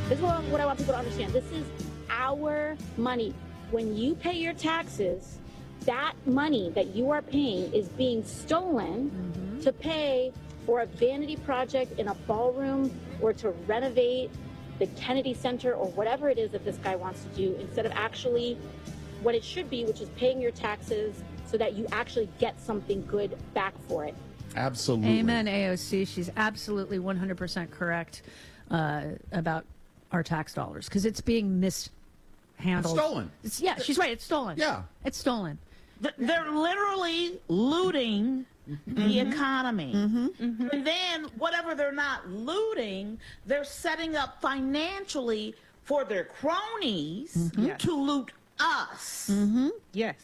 This is what I want people to understand. This is our money. When you pay your taxes, that money that you are paying is being stolen to pay for a vanity project in a ballroom or to renovate the Kennedy Center or whatever it is that this guy wants to do, instead of actually what it should be, which is paying your taxes so that you actually get something good back for it. Absolutely. Amen, AOC. She's absolutely 100% correct about our tax dollars, because it's being mishandled. It's stolen. Yeah, she's right. It's stolen. Yeah. It's stolen. They're literally looting the economy. And then whatever they're not looting, they're setting up financially for their cronies to loot us. Yes.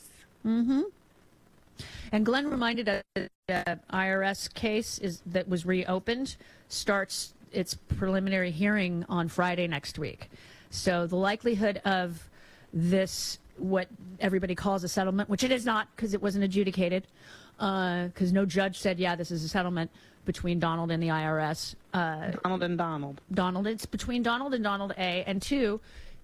And Glenn reminded us that the IRS case that was reopened starts its preliminary hearing on Friday next week. So the likelihood of this, what everybody calls a settlement, which it is not because it wasn't adjudicated, because no judge said, yeah, this is a settlement between Donald and the IRS. Donald and Donald. Donald, it's between Donald and Donald A. And two,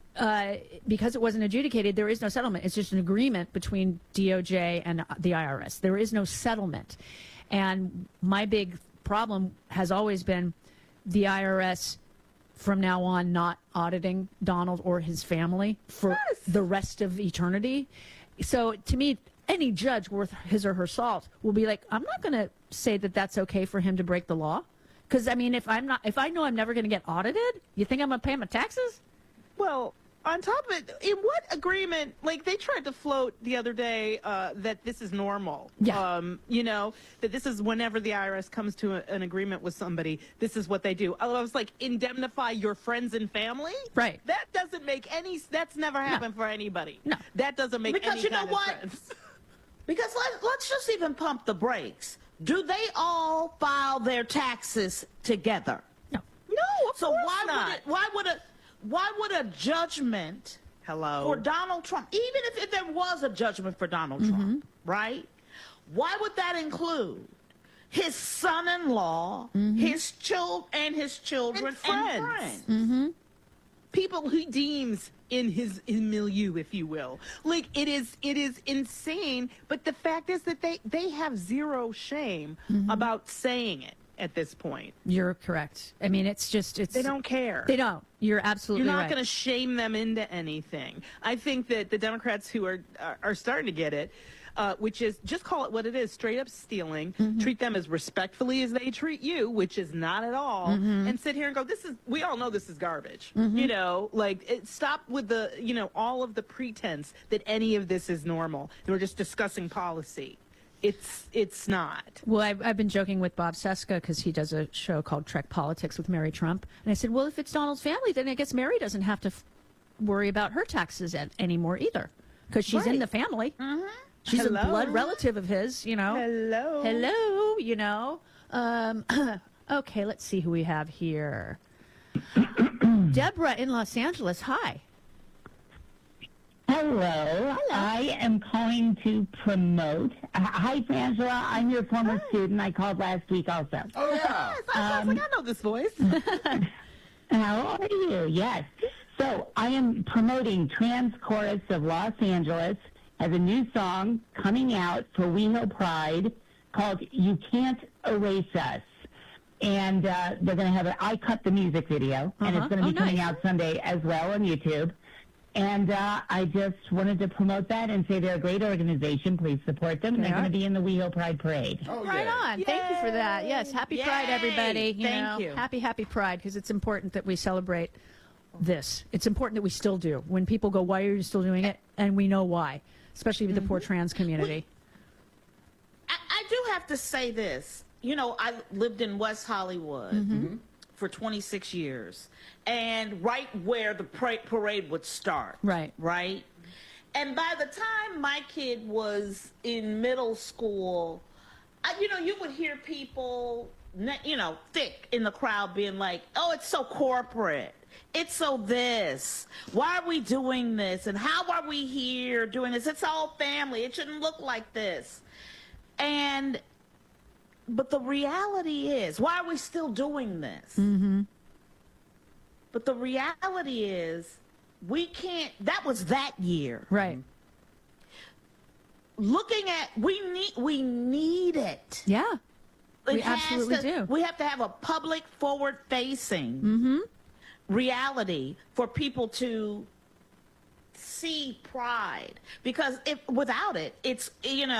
because it wasn't adjudicated, there is no settlement. It's just an agreement between DOJ and the IRS. There is no settlement. And my big problem has always been the IRS from now on not auditing Donald or his family for the rest of eternity. So to me, any judge worth his or her salt will be like, I'm not going to say that that's okay for him to break the law. Because I mean, if I know I'm never going to get audited, you think I'm going to pay my taxes? Well, on top of it, in what agreement, like they tried to float the other day that this is normal. Yeah. You know, that this is whenever the IRS comes to an agreement with somebody, this is what they do. I was like, indemnify your friends and family? Right. That doesn't make any, that's never happened for anybody. No. That doesn't make Because any you know kind of what? sense. Because let's just even pump the brakes. Do they all file their taxes together? No. No, of So course why not. why would a judgment for Donald Trump, even if there was a judgment for Donald Trump, right? Why would that include his son-in-law, his children and friends? People he deems in his milieu, if you will. Like it is insane. But the fact is that they have zero shame about saying it at this point. You're correct. I mean, it's They don't care. They don't. You're absolutely You're not right. going to shame them into anything. I think that the Democrats who are starting to get it, which is just call it what it is, straight up stealing, treat them as respectfully as they treat you, which is not at all, and sit here and go, we all know this is garbage. You know, like stop with the, all of the pretense that any of this is normal. We're just discussing policy. It's not. Well, I've been joking with Bob Seska because he does a show called Trek Politics with Mary Trump. And I said, well, if it's Donald's family, then I guess Mary doesn't have to worry about her taxes anymore either, because she's in the family. She's a blood relative of his, Hello. Okay, let's see who we have here. Deborah in Los Angeles. Hi. Hello. I am calling to promote. Hi, Angela. I'm your former student. I called last week also. Oh, yeah. I was like, I know this voice. How are you? Yes. So I am promoting Trans Chorus of Los Angeles has a new song coming out for WeHo Pride called You Can't Erase Us. And they're going to have an I Cut the Music video, and it's going to be coming out Sunday as well on YouTube. And I just wanted to promote that and say they're a great organization. Please support them. They're going to be in the WeHo Pride Parade. Oh, Right yeah. on. Thank you for that. Yes, happy Pride, everybody. Thank you. Happy Pride, because it's important that we celebrate this. It's important that we still do. When people go, why are you still doing it? And we know why, especially with the poor trans community. I do have to say this. I lived in West Hollywood for 26 years, and right where the parade would start. Right. And by the time my kid was in middle school, you would hear people, thick in the crowd being like, oh, it's so corporate. It's so this. Why are we doing this? And how are we here doing this? It's all family. It shouldn't look like this. But the reality is, why are we still doing this? But But the reality is, we can't. That was that year. Right. Looking at, we need it. Yeah. We It has absolutely to- do. We have to have a public, forward-facing reality for people to see pride. Because without it, it's,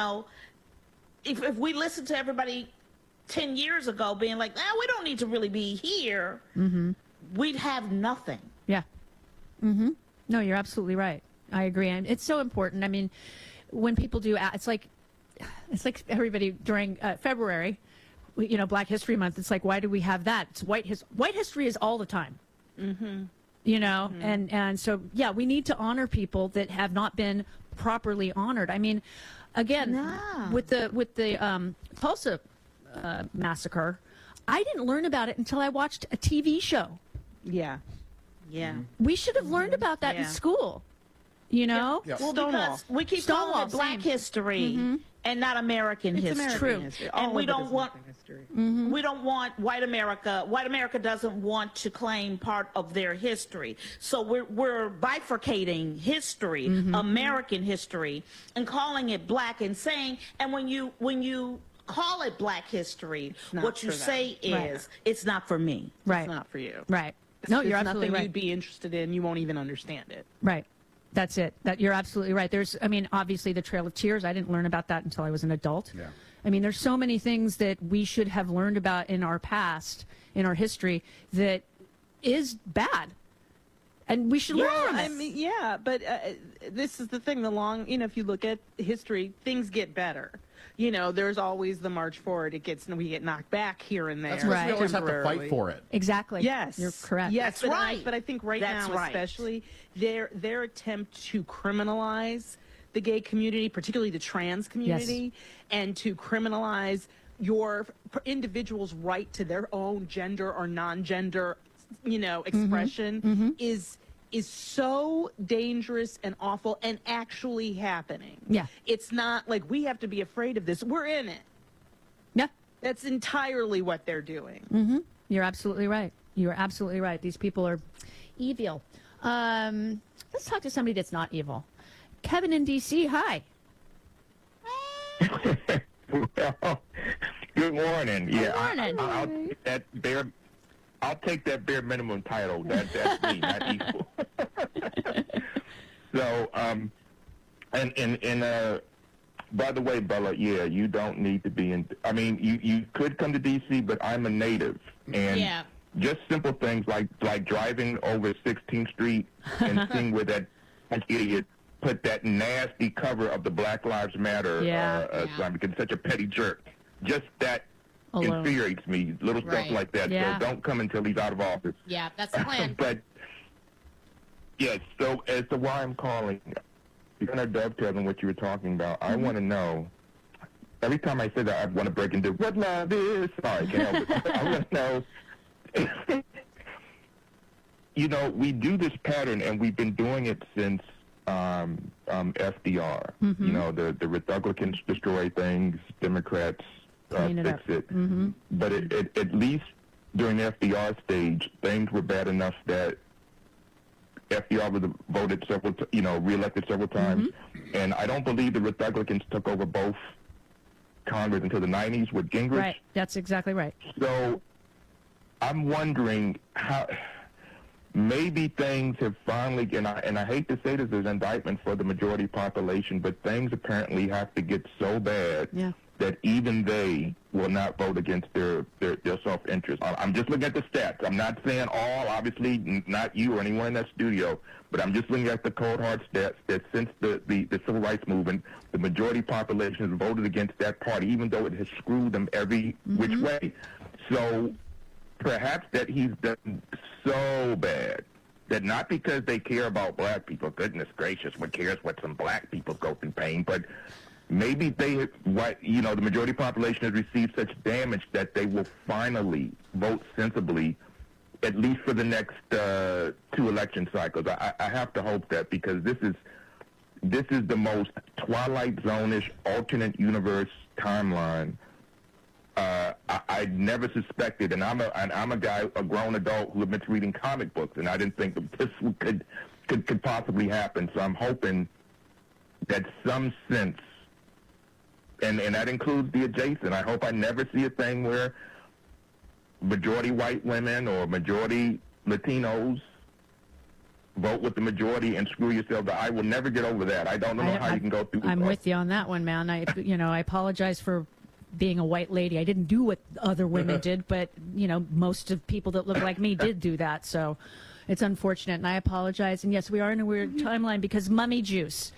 if we listen to everybody 10 years ago being like, we don't need to really be here, we'd have nothing. Yeah. No, you're absolutely right. I agree. And it's so important. I mean, when people do, it's like everybody during February, Black History Month. It's like, why do we have that? It's white history is all the time. And so, yeah, we need to honor people that have not been properly honored. I mean, again, with the Tulsa massacre, I didn't learn about it until I watched a TV show. Yeah. Yeah. We should have learned about that in school. Well, Stonewall. because we keep calling Stonewall, it Black same. history and not American history. American True. history. And All we of it don't is want American history. we don't want white America. White America doesn't want to claim part of their history. So we're bifurcating history, American history, and calling it Black and saying. And when you call it Black history, not what you for them. say is it's not for me. Right. It's not for you. Right. No, It's you're absolutely nothing right. you'd be interested in. You won't even understand it. Right. That's it. That you're absolutely right. Obviously the Trail of Tears, I didn't learn about that until I was an adult. Yeah. I mean, there's so many things that we should have learned about in our past, in our history, that is bad. And we should learn from it. I mean, but this is the thing. If you look at history, things get better. There's always the march forward. we get knocked back here and there. That's because Right. we always have to fight temporarily. for it. Exactly. Yes, You're correct. Yes, That's right. But I think That's now, right. especially their attempt to criminalize the gay community, particularly the trans community, and to criminalize your individual's right to their own gender or non-gender, expression is so dangerous and awful and actually happening. Yeah. It's not like we have to be afraid of this. We're in it. Yeah. That's entirely what they're doing. You're absolutely right. You're absolutely right. These people are evil. Let's talk to somebody that's not evil. Kevin in D.C., hi. Well, good morning. Good morning. I'll take that bare minimum title. That's me, not equal. So, by the way, Bella, you don't need to be in. I mean, you could come to D.C., but I'm a native, and just simple things like driving over 16th Street and seeing where that idiot put that nasty cover of the Black Lives Matter sign because it's such a petty jerk. Just that Alone. infuriates me. Little stuff Right. like that. Yeah. So don't come until he's out of office. Yeah, that's the plan. But yes, so as to why I'm calling, you're going to dovetail on what you were talking about. I want to know. Every time I say that, I want to break into what love is. Sorry, can't help it. I want to know. We do this pattern, and we've been doing it since FDR. The Republicans destroy things, Democrats Clean it fix up. it. But at least during the FDR stage, things were bad enough that FDR was voted reelected several times, and I don't believe the Republicans took over both Congress until the 90s with Gingrich. Right. That's exactly right. So I'm wondering how maybe things have finally, and I hate to say this as an indictment for the majority population, but things apparently have to get so bad that even they will not vote against their self-interest. I'm just looking at the stats. I'm not saying all, obviously, not you or anyone in that studio, but I'm just looking at the cold hard stats that since the civil rights movement, the majority population has voted against that party, even though it has screwed them every which way. So perhaps that he's done so bad that not because they care about black people, goodness gracious, what cares what some black people go through pain, but maybe the majority population has received such damage that they will finally vote sensibly, at least for the next 2 election cycles. I have to hope that, because this is the most Twilight Zone-ish alternate universe timeline I never suspected, and I'm a guy, a grown adult who admits reading comic books, and I didn't think that this could possibly happen. So I'm hoping that some sense, and that includes the adjacent. I hope I never see a thing where majority white women or majority Latinos vote with the majority and screw yourself. I will never get over that. I don't know how you can go through. I'm with you on that one, man. I apologize for being a white lady. I didn't do what other women did, but most of people that look like me did do that. So it's unfortunate, and I apologize. And yes, we are in a weird timeline because mummy juice.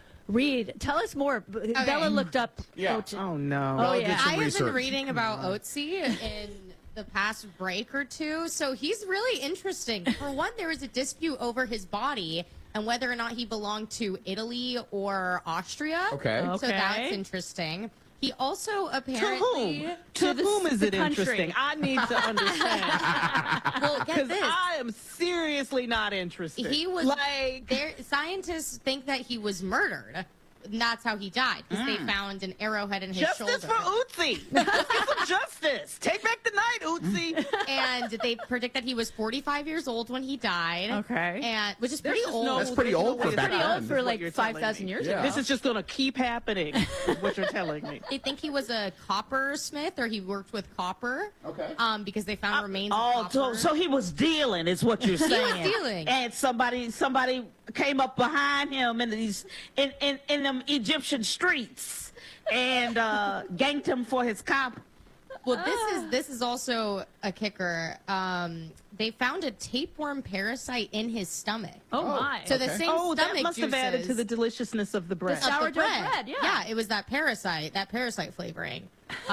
Reed, tell us more. Okay. Bella looked up. Yeah. Oh no. Oh yeah. I have been reading about Otzi in the past break or two, so he's really interesting. For one, there was a dispute over his body and whether or not he belonged to Italy or Austria. Okay. So that's interesting. He also apparently... To whom is it interesting? I need to understand. Well, get Because this. I am seriously not interested. He was scientists think that he was murdered. And that's how he died, because they found an arrowhead in his shoulder. Justice for Otzi. Let's get some justice. Take back the night, Otzi. And they predict that he was 45 years old when he died. Okay. And which is pretty old. That's pretty old for back Pretty then. old for like 5,000 years ago. This is just going to keep happening, is what you're telling me. They think he was a coppersmith, or he worked with copper. Okay. Because they found remains Oh, of copper. so he was dealing, is what you're saying. dealing. And somebody came up behind him in these in them Egyptian streets and ganked him for his copper. Well, this is also a kicker. They found a tapeworm parasite in his stomach. Oh my. So the same Oh, stomach that must have added to the deliciousness of the bread. of the sourdough bread, yeah. Yeah, it was that parasite flavoring.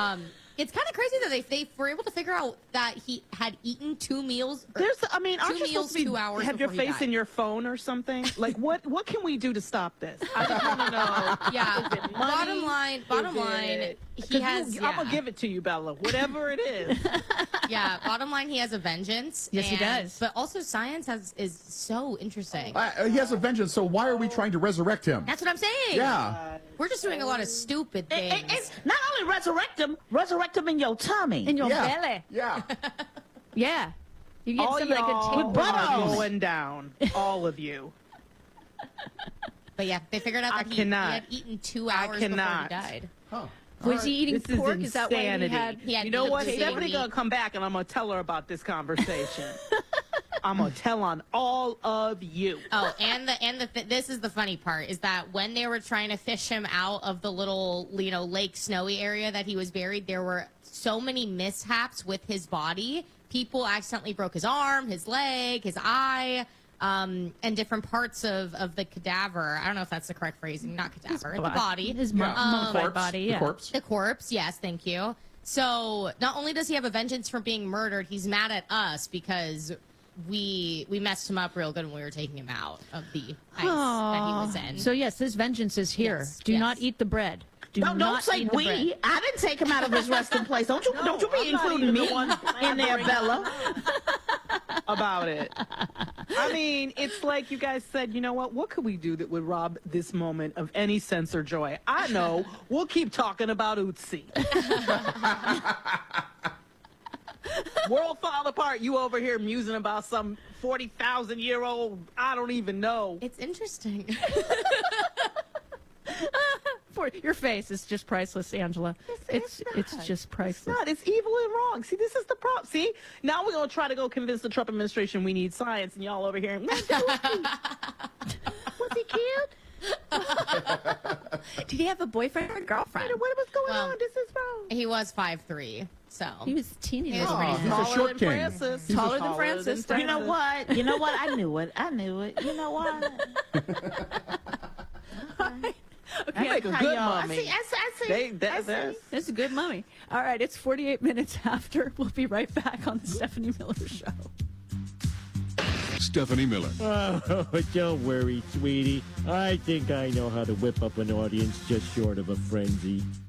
It's kind of crazy that they were able to figure out that he had eaten 2 meals. Aren't you supposed to be, 2 hours have your before he face died. in your phone or something? Like, what can we do to stop this? I just want to know. Yeah. Is it money? Bottom line, he has. I'm gonna give it to you, Bella. Whatever it is. Yeah. Bottom line, he has a vengeance. Yes, he does. But also, science is so interesting. He has a vengeance, so why are we trying to resurrect him? That's what I'm saying. Yeah. We're just doing a lot of stupid things. It's not only resurrect him in your tummy. In your Yeah. belly. Yeah. Yeah. You get All some like a y'all tapeworm. are going down. All of you. But yeah, they figured out I that he cannot. had eaten 2 hours before he cannot. died. Huh. Was he eating This pork? is Is that why he insanity. had? He had You know what? the Stephanie's meat. gonna come back, and I'm gonna tell her about this conversation. I'm gonna tell on all of you. Oh, and this is the funny part, is that when they were trying to fish him out of the little, Lake Snowy area that he was buried, there were so many mishaps with his body. People accidentally broke his arm, his leg, his eye, and different parts of the cadaver. I don't know if that's the correct phrasing. Not cadaver, the body. His Yeah. mummified Corpse. body. The Yeah. corpse. The corpse, yes, thank you. So not only does he have a vengeance for being murdered, he's mad at us because we messed him up real good when we were taking him out of the ice that he was in. So yes, this vengeance is here. Yes, Do yes. not eat the bread. Don't not say eat the we. bread. I didn't take him out of his resting place. Don't you be I'm not including even me the one in there, Bella. About it. I mean, it's like you guys said, you know what could we do that would rob this moment of any sense or joy? I know. We'll keep talking about Otzi. World fall apart. You over here musing about some 40,000-year-old, I don't even know. It's interesting. Your face is just priceless, Angela. It's just priceless. Not. It's evil and wrong. See, this is the problem. See, now we're going to try to go convince the Trump administration we need science, and y'all over here. Was he killed? Did he have a boyfriend or a girlfriend? What was going Well, on? This is wrong. He was 5'3", so He was a teenager. He was Oh, pretty he's a Taller short than king. Francis. He's Taller than Francis. You know what? I knew it. You know what? I make a How good y'all- mummy. I see. That's a good mummy. All right, it's 48 minutes after. We'll be right back on the Stephanie Miller Show. Stephanie Miller. Oh, don't worry, sweetie. I think I know how to whip up an audience just short of a frenzy.